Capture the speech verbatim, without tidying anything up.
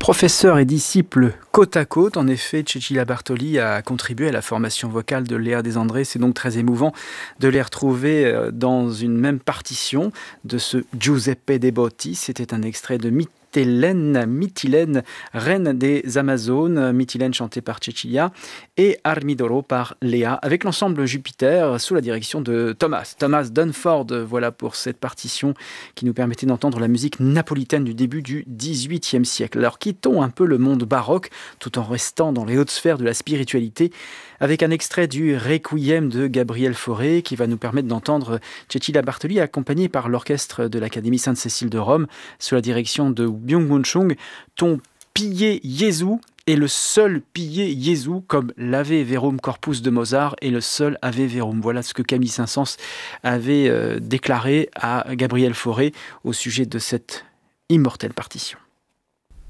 Professeur et disciple côte à côte, en effet, Cecilia Bartoli a contribué à la formation vocale de Léa Desandré. C'est donc très émouvant de les retrouver dans une même partition de ce Giuseppe De Botti. C'était un extrait de Mytilène, Mytilène, reine des Amazones, Mytilène chantée par Cecilia et Armidoro par Léa, avec l'ensemble Jupiter sous la direction de Thomas. Thomas Dunford, voilà pour cette partition qui nous permettait d'entendre la musique napolitaine du début du dix-huitième siècle. Alors quittons un peu le monde baroque tout en restant dans les hautes sphères de la spiritualité avec un extrait du Requiem de Gabriel Fauré qui va nous permettre d'entendre Cecilia Bartoli accompagnée par l'orchestre de l'Académie Sainte-Cécile de Rome sous la direction de Byung-Hun Chung. Ton Pie Jesu est le seul Pie Jesu comme l'Ave Verum Corpus de Mozart est le seul Ave Verum. Voilà ce que Camille Saint-Saëns avait euh, déclaré à Gabriel Fauré au sujet de cette immortelle partition.